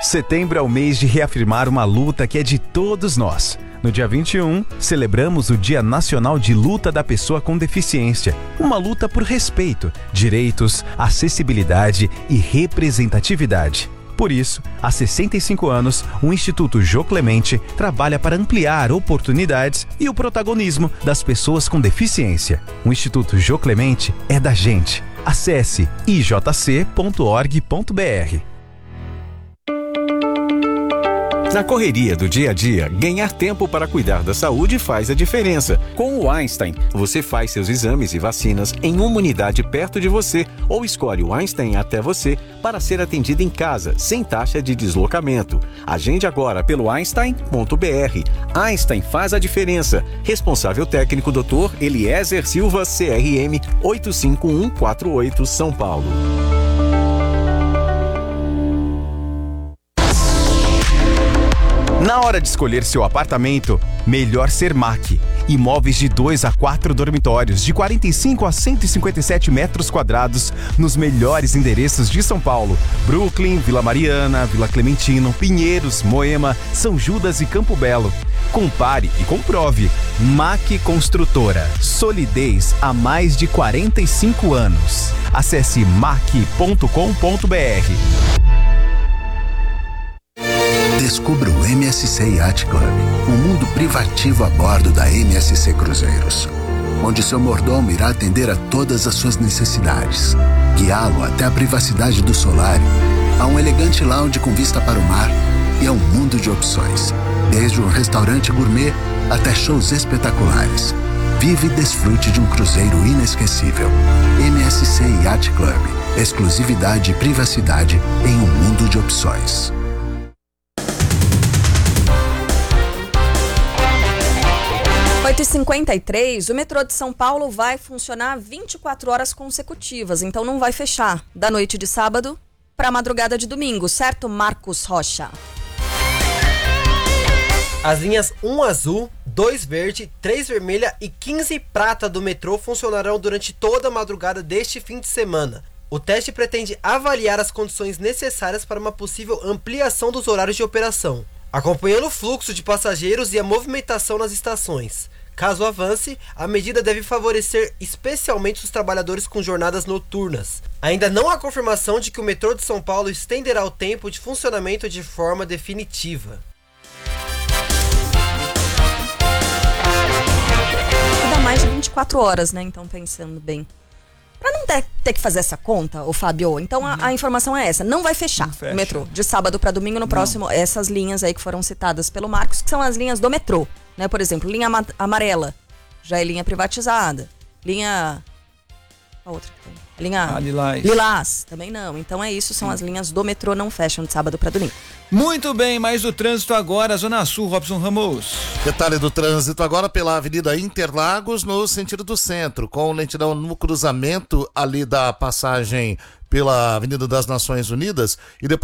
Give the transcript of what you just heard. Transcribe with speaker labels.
Speaker 1: Setembro é o mês de reafirmar uma luta que é de todos nós. No dia 21, celebramos o Dia Nacional de Luta da Pessoa com Deficiência. Uma luta por respeito, direitos, acessibilidade e representatividade. Por isso, há 65 anos, o Instituto Jô Clemente trabalha para ampliar oportunidades e o protagonismo das pessoas com deficiência. O Instituto Jô Clemente é da gente. Acesse ijc.org.br.
Speaker 2: Na correria do dia a dia, ganhar tempo para cuidar da saúde faz a diferença. Com o Einstein, você faz seus exames e vacinas em uma unidade perto de você ou escolhe o Einstein até você para ser atendido em casa, sem taxa de deslocamento. Agende agora pelo einstein.br. Einstein faz a diferença. Responsável técnico Dr. Eliezer Silva, CRM 85148, São Paulo.
Speaker 1: Na hora de escolher seu apartamento, melhor ser MAC. Imóveis de 2 a 4 dormitórios, de 45 a 157 metros quadrados, nos melhores endereços de São Paulo: Brooklyn, Vila Mariana, Vila Clementino, Pinheiros, Moema, São Judas e Campo Belo. Compare e comprove. MAC Construtora. Solidez há mais de 45 anos. Acesse mac.com.br.
Speaker 3: Descubra o MSC Yacht Club, um mundo privativo a bordo da MSC Cruzeiros, onde seu mordomo irá atender a todas as suas necessidades, guiá-lo até a privacidade do solário, a um elegante lounge com vista para o mar e a um mundo de opções, desde um restaurante gourmet até shows espetaculares. Vive e desfrute de um cruzeiro inesquecível. MSC Yacht Club, exclusividade e privacidade em um mundo de opções.
Speaker 4: 8h53, o metrô de São Paulo vai funcionar 24 horas consecutivas, então não vai fechar da noite de sábado para a madrugada de domingo, certo, Marcos Rocha?
Speaker 5: As linhas 1 azul, 2 verde, 3 vermelha e 15 prata do metrô funcionarão durante toda a madrugada deste fim de semana. O teste pretende avaliar as condições necessárias para uma possível ampliação dos horários de operação, acompanhando o fluxo de passageiros e a movimentação nas estações. Caso avance, a medida deve favorecer especialmente os trabalhadores com jornadas noturnas. Ainda não há confirmação de que o metrô de São Paulo estenderá o tempo de funcionamento de forma definitiva.
Speaker 4: Dá mais de 24 horas, né? Então, pensando bem. Para não ter que fazer essa conta, ô Fábio, então a informação é essa: não vai fechar o metrô de sábado para domingo no próximo. Essas linhas aí que foram citadas pelo Marcos, que são as linhas do metrô, né? Por exemplo, linha amarela já é linha privatizada, linha a outra que tem, linha Lilás também não. Então é isso, são as linhas do metrô, não fecham de sábado para domingo.
Speaker 6: Muito bem, mais o trânsito agora, Zona Sul, Robson Ramos.
Speaker 7: Detalhe do trânsito agora pela Avenida Interlagos, no sentido do centro, com lentidão no cruzamento ali da passagem pela Avenida das Nações Unidas e depois